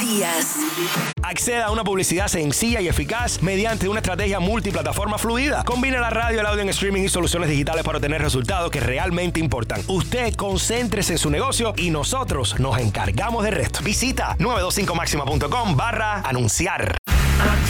Díaz. Acceda a una publicidad sencilla y eficaz mediante una estrategia multiplataforma fluida. Combina la radio, el audio en streaming y soluciones digitales para obtener resultados que realmente importan. Usted concéntrese en su negocio y nosotros nos encargamos del resto. Visita 925maxima.com/anunciar.